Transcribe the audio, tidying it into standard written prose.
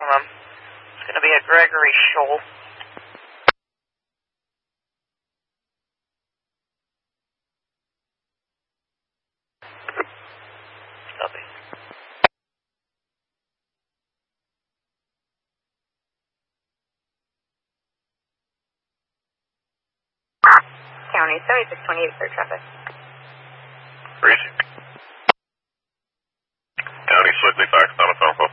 maximum. It's going to be a Gregory Shoal. Copy. County 7628, clear traffic. Breezy. County slightly faxed on a phone call.